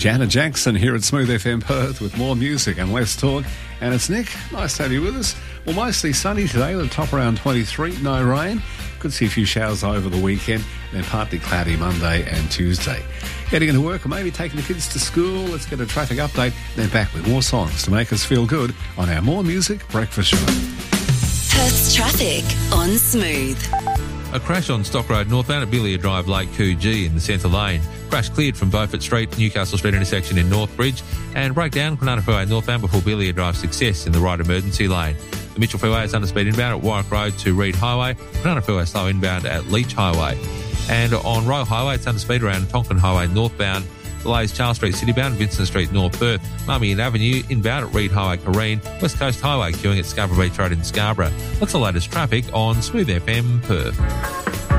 Janet Jackson here at Smooth FM Perth with more music and less talk. And it's Nick. Nice to have you with us. Well, mostly sunny today with a top around 23. No rain. Could see a few showers over the weekend. Then partly cloudy Monday and Tuesday. Heading into work or maybe taking the kids to school. Let's get a traffic update. Then back with more songs to make us feel good on our More Music Breakfast Show. Perth's traffic on Smooth. A crash on Stock Road northbound at Billia Drive, Lake Coogee in the centre lane. Crash cleared from Beaufort Street, Newcastle Street intersection in Northbridge, and breakdown Kwinana Freeway northbound before Billia Drive Success in the right emergency lane. The Mitchell Freeway is under speed inbound at Warwick Road to Reed Highway. Kwinana Freeway slow inbound at Leach Highway. And on Royal Highway, it's under speed around Tonkin Highway northbound. Delays Charles Street citybound, Vincent Street North Perth, Marmion Avenue inbound at Reed Highway Careen, West Coast Highway queuing at Scarborough Beach Road in Scarborough. That's the latest traffic on Smooth FM Perth.